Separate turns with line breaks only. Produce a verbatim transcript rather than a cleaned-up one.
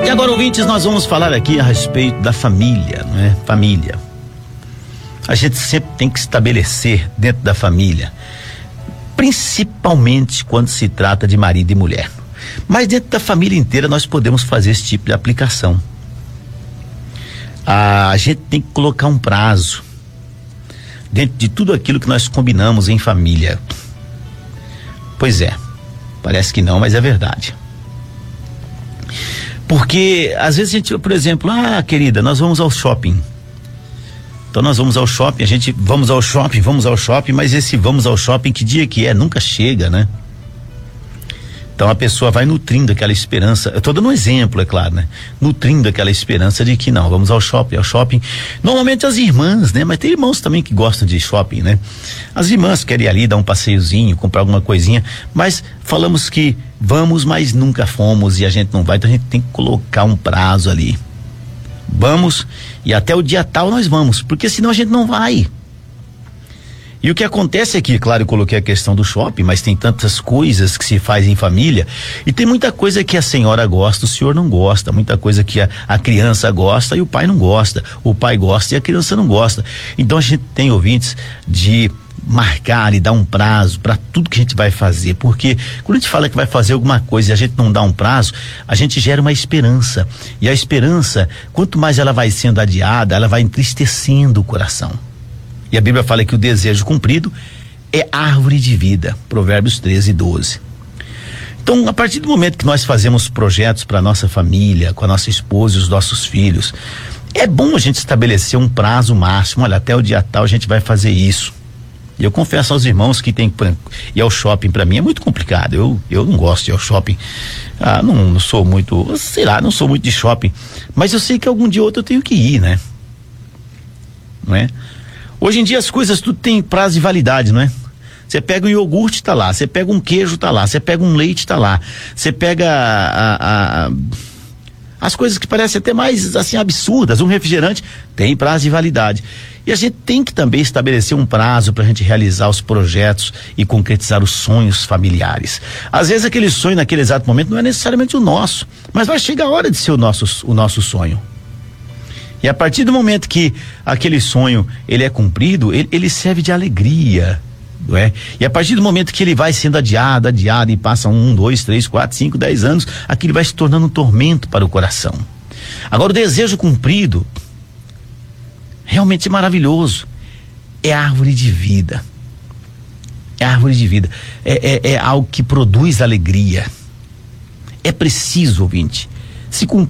E agora, ouvintes, nós vamos falar aqui a respeito da família, não é? Família. A gente sempre tem que estabelecer dentro da família, principalmente quando se trata de marido e mulher. Mas dentro da família inteira nós podemos fazer esse tipo de aplicação. A gente tem que colocar um prazo dentro de tudo aquilo que nós combinamos em família. Pois é, parece que não, mas é verdade. Porque às vezes a gente, por exemplo, ah, querida, nós vamos ao shopping. Então nós vamos ao shopping, a gente vamos ao shopping, vamos ao shopping, mas esse vamos ao shopping, que dia que é? Nunca chega, né? Então a pessoa vai nutrindo aquela esperança, eu tô dando um exemplo, é claro, né? Nutrindo aquela esperança de que não, vamos ao shopping, ao shopping. Normalmente as irmãs, né? Mas tem irmãos também que gostam de shopping, né? As irmãs querem ir ali dar um passeiozinho, comprar alguma coisinha, mas falamos que vamos, mas nunca fomos e a gente não vai, então a gente tem que colocar um prazo ali. Vamos e até o dia tal nós vamos, porque senão a gente não vai. E o que acontece é que, claro, eu coloquei a questão do shopping, mas tem tantas coisas que se faz em família e tem muita coisa que a senhora gosta, o senhor não gosta, muita coisa que a, a criança gosta e o pai não gosta, o pai gosta e a criança não gosta. Então a gente tem, ouvintes, de marcar e dar um prazo para tudo que a gente vai fazer, porque quando a gente fala que vai fazer alguma coisa e a gente não dá um prazo, a gente gera uma esperança, e a esperança, quanto mais ela vai sendo adiada, ela vai entristecendo o coração. E a Bíblia fala que o desejo cumprido é árvore de vida, Provérbios treze, doze. Então, a partir do momento que nós fazemos projetos para nossa família, com a nossa esposa e os nossos filhos, é bom a gente estabelecer um prazo máximo. Olha, até o dia tal a gente vai fazer isso. E eu confesso aos irmãos que tem que ir ao shopping, para mim é muito complicado. Eu, eu não gosto de ir ao shopping. Ah, não, não sou muito, sei lá, não sou muito de shopping. Mas eu sei que algum dia ou outro eu tenho que ir, né? Não é? Hoje em dia as coisas tudo tem prazo de validade, não é? Você pega um iogurte, tá lá. Você pega um queijo, tá lá. Você pega um leite, tá lá. Você pega a, a, a, as coisas que parecem até mais assim absurdas, um refrigerante tem prazo de validade. E a gente tem que também estabelecer um prazo para a gente realizar os projetos e concretizar os sonhos familiares. Às vezes aquele sonho naquele exato momento não é necessariamente o nosso, mas vai chegar a hora de ser o nosso, o nosso sonho. E a partir do momento que aquele sonho ele é cumprido, ele, ele serve de alegria, não é? E a partir do momento que ele vai sendo adiado, adiado e passa um, dois, três, quatro, cinco, dez anos, aquilo vai se tornando um tormento para o coração. Agora o desejo cumprido realmente é maravilhoso, é árvore de vida, é árvore de vida, é, é, é algo que produz alegria. É preciso, ouvinte, se cumprir